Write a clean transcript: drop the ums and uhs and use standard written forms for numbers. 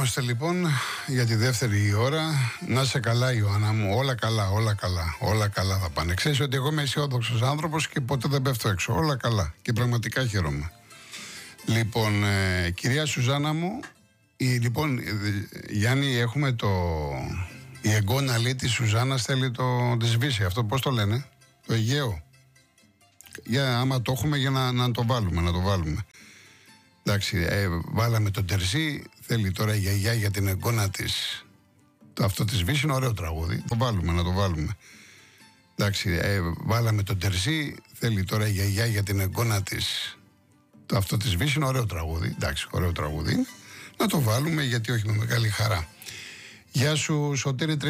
Ερχόμαστε λοιπόν για τη δεύτερη ώρα. Να σε καλά, Ιωάννα μου. Όλα καλά, όλα καλά. Όλα καλά θα πάνε. Ξέρεις ότι εγώ είμαι αισιόδοξος άνθρωπος και ποτέ δεν πέφτω έξω. Όλα καλά. Και πραγματικά χαίρομαι. Λοιπόν, κυρία Σουζάννα μου, Γιάννη, έχουμε η εγκόναλη της Σουζάννας θέλει τη σβήσει. Αυτό πώς το λένε? Το Αιγαίο. Για άμα το έχουμε, για να το βάλουμε. Εντάξει, βάλαμε τον Τερζή, θέλει τώρα η γιαγιά για την εγγόνα της. Αυτό της σβήσει είναι ωραίο τραγούδι. Να το βάλουμε. Εντάξει, βάλαμε τον Τερζή, θέλει τώρα η γιαγιά για την εγγόνα της. Αυτό της σβήσει είναι ωραίο τραγούδι. Εντάξει, ωραίο τραγούδι. Να το βάλουμε, γιατί όχι, με μεγάλη χαρά. Γεια σου, Σωτήρη.